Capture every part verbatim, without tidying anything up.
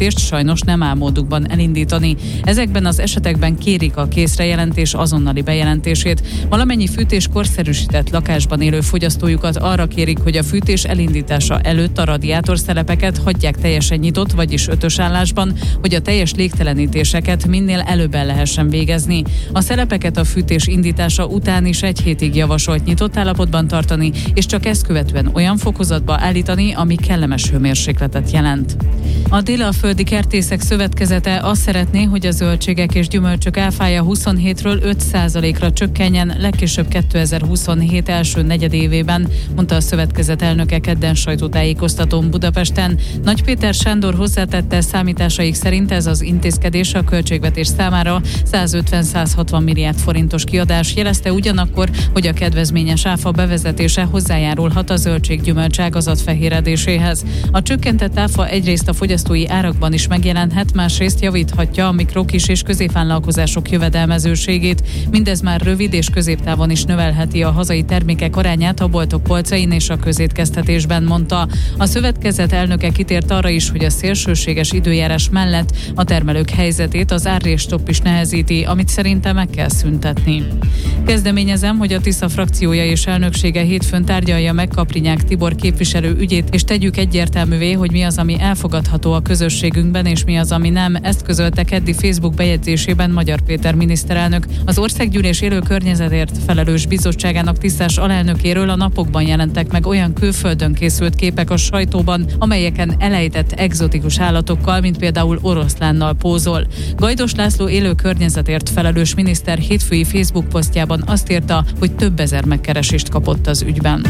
fűtést sajnos nem áll módukban elindítani. Ezekben az esetekben kérik a készrejelentés azonnali bejelentését. Valamennyi fűtés korszerűsített lakásban élő fogyasztójukat arra kérik, hogy a fűtés elindítása előtt a radiátorszelepeket hagyják teljesen nyitott, vagyis ötös állásban, hogy a teljes légtelenítéseket minél előbb el lehessen végezni. A szelepeket a fűtés indítása után is egy hétig javasolt nyitott állapotban tartani, és csak ezt követően olyan fokozatba állítani, ami kellemes hőmérsékletet jelent. A Dél-Alföldi Kertészek Szövetkezete azt szeretné, hogy a zöldségek és gyümölcsök áfája huszonhétről öt százalékra csökkenjen legkésőbb kétezer-huszonhét első negyedévében, mondta a szövetkezet elnöke kedden sajtótájékoztatón Budapesten. Nagy Péter Sándor hozzátette, számításaik szerint ez az intézkedés a költségvetés számára százötven-százhatvan milliárd forintos kiadás. Jelezte ugyanakkor, hogy a kedvezményes áfa bevezetése hozzájárulhat a zöldség-gyümölcs ágazat fehéredéséhez. A csökkentett áfa egyrészt a fogyasztói árakban is megjelenhet, másrészt javíthatja a mikro, kis és középvállalkozások jövedelmezőségét. Mindez már rövid és középtávon is növelheti a hazai termékek arányát a boltok polcain és a közétkeztetésben, mondta. A szövetkezet elnöke kitért arra is, hogy a szélsőséges időjárás mellett a termelők helyzetét az árrésstopp is nehezíti, amit szerintem meg kell szüntetni. Kezdeményezem, hogy a Tisza frakciója és elnöksége hétfőn tárgyalja meg Kaprinyák Tibor képviselő ügyét, és tegyük egyértelművé, hogy mi az, ami elfogadható a közösségünkben, és mi az, ami nem. Ezt közölte keddi Facebook bejegyzésében Magyar Péter miniszterelnök. Az Országgyűlés élő környezetért felelős bizottságának tisztás alelnökéről a napokban jelentek meg olyan külföldön készült képek a sajtóban, amelyeken elejtett egzotikus állatokkal, mint például oroszlánnal pózol. Gajdos László élő környezetért felelős miniszter hétfői Facebook posztjában azt írta, hogy több ezer megkeresést kapott az ügyben.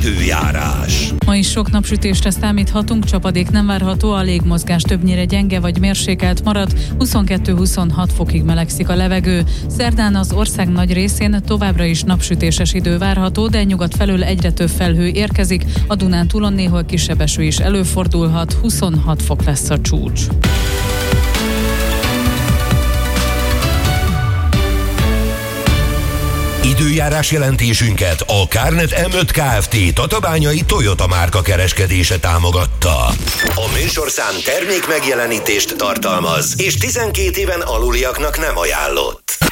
Időjárás. Ma is sok napsütésre számíthatunk, csapadék nem várható, a légmozgás többnyire gyenge vagy mérsékelt marad, huszonkettő-huszonhat fokig melegszik a levegő. Szerdán az ország nagy részén továbbra is napsütéses idő várható, de nyugat felől egyre több felhő érkezik, a Dunán túlon néhol kisebb eső is előfordulhat, huszonhat fok lesz a csúcs. Időjárás jelentésünket a Kárnet em öt Kft. Tatabányai Toyota márka kereskedése támogatta. A műsorszám termék megjelenítést tartalmaz, és tizenkét éven aluliaknak nem ajánlott.